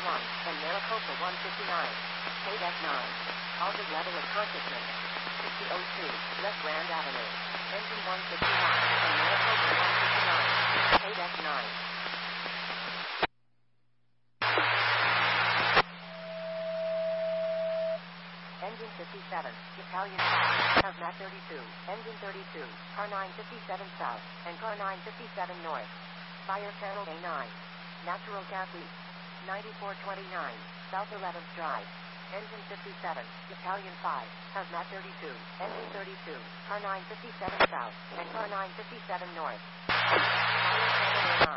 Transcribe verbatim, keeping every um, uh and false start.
one, and Maricopa one fifty-nine. K-Deck nine. Alden level of consciousness. sixty oh two, left Grand Avenue. Engine one fifty-one, and Maricopa one fifty-nine. K-Deck nine. Engine fifty-seven, Italian five, Hazmat thirty-two, Engine thirty-two, Car nine fifty-seven South, and Car nine fifty-seven North. Fire Channel A nine. Natural gas leak. ninety-four twenty-nine, South eleventh Drive. Engine fifty-seven, Italian five, Hazmat thirty-two, Engine thirty-two, Car nine fifty-seven South, and Car nine fifty-seven North. Fire Channel A nine.